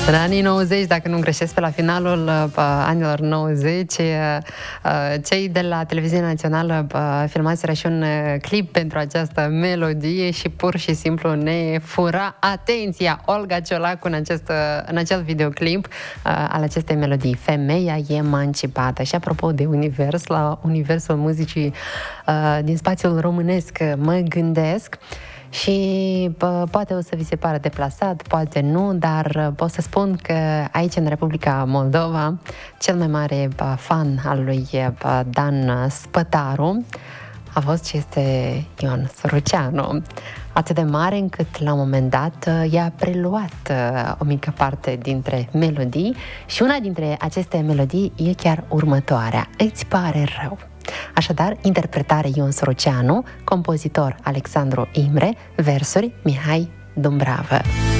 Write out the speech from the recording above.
În anii 90, dacă nu greșesc, pe la finalul anilor 90, cei de la Televiziunea Națională filmaseră și un clip pentru această melodie și pur și simplu ne fura atenția Olga Ciolacu în acel videoclip al acestei melodii. Femeia emancipată. Și apropo de univers, la universul muzicii din spațiul românesc mă gândesc. Și poate o să vi se pare deplasat, poate nu, dar pot să spun că aici, în Republica Moldova, cel mai mare fan al lui Dan Spătaru a fost și este Ion Soroceanu. Atât de mare încât, la un moment dat, i-a preluat o mică parte dintre melodii și una dintre aceste melodii e chiar următoarea. Îți pare rău. Așadar, interpretare Ion Soroceanu, compozitor Alexandru Imre, versuri Mihai Dumbravă.